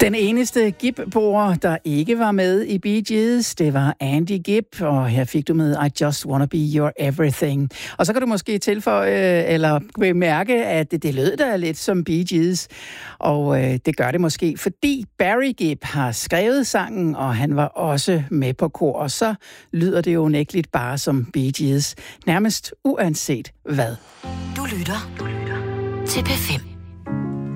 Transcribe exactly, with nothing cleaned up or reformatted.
Den eneste Gibb-bruger, der ikke var med i Bee Gees, det var Andy Gibb, og her fik du med I Just Wanna Be Your Everything. Og så kan du måske tilføje, eller bemærke, at det, det lød da lidt som Bee Gees, og øh, det gør det måske, fordi Barry Gibb har skrevet sangen, og han var også med på kor, og så lyder det jo unægteligt bare som Bee Gees, nærmest uanset hvad. Du lytter, du lytter til P fem.